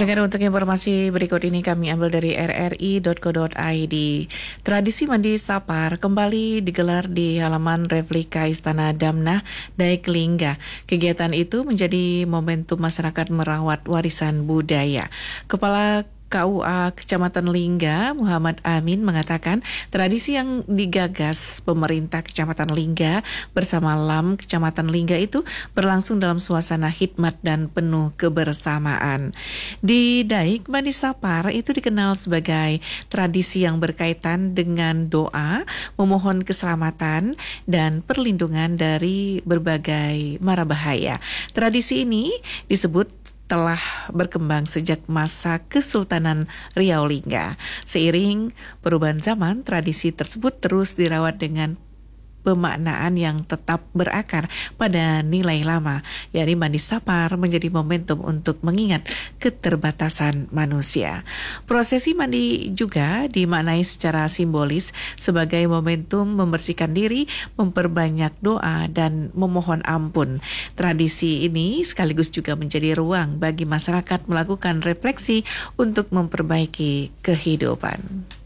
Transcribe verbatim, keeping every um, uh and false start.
Pendengar, untuk informasi berikut ini kami ambil dari r r i dot co dot i d. Tradisi mandi sapar kembali digelar di halaman replika Istana Damnah, Daeklingga. Kegiatan itu menjadi momentum masyarakat merawat warisan budaya. Kepala K U A Kecamatan Lingga, Muhammad Amin, mengatakan tradisi yang digagas pemerintah Kecamatan Lingga bersama L A M Kecamatan Lingga itu berlangsung dalam suasana hikmat dan penuh kebersamaan. Di Daik, mandi sapar itu dikenal sebagai tradisi yang berkaitan dengan doa, memohon keselamatan dan perlindungan dari berbagai mara bahaya. Tradisi ini disebut telah berkembang sejak masa Kesultanan Riau Lingga. Seiring perubahan zaman, tradisi tersebut terus dirawat dengan pemaknaan yang tetap berakar pada nilai lama, yakni mandi sapar menjadi momentum untuk mengingat keterbatasan manusia. Prosesi mandi juga dimaknai secara simbolis sebagai momentum membersihkan diri, memperbanyak doa, dan memohon ampun. Tradisi ini sekaligus juga menjadi ruang bagi masyarakat melakukan refleksi untuk memperbaiki kehidupan.